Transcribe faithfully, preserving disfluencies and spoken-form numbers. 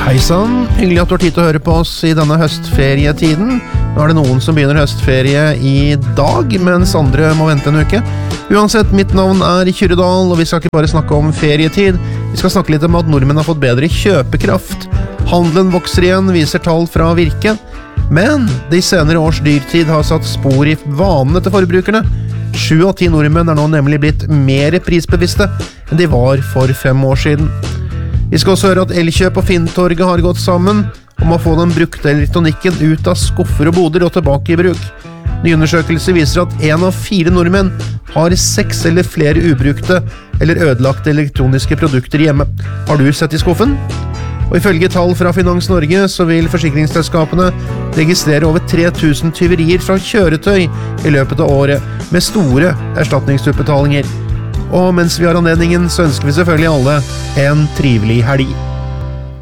Hei sann, hyggelig at du har tid til å høre på oss i denne høstferietiden. Nå er det noen som begynner høstferie i dag, mens andre må vente en uke. Uansett, mitt navn er Kyrredal, og vi skal ikke bare snakke om ferietid. Vi skal snakke litt om at nordmenn har fått bedre kjøpekraft. Handelen vokser igjen, viser tall fra Virke. Men de senere års dyrtid har satt spor i vanene til forbrukerne. Sju av ti nordmenn er nå nemlig blitt mer prisbevisste enn de var for fem år siden. Vi skal også høre at Elkjøp og Finntorget har gått sammen om å få den brukte elektronikken ut av skuffer og boder og tilbake i bruk. Nye undersøkelser viser at en av fire nordmenn har seks eller flere ubrukte eller ødelagte elektroniske produkter hjemme. Har du sett i skuffen? Og ifølge tall fra Finans Norge så vil forsikringsselskapene registrere over tre tusen tyverier fra kjøretøy i løpet av året, med store erstatningsutbetalinger. Og mens vi har anledningen, så ønsker vi selvfølgelig alle en trivelig helg.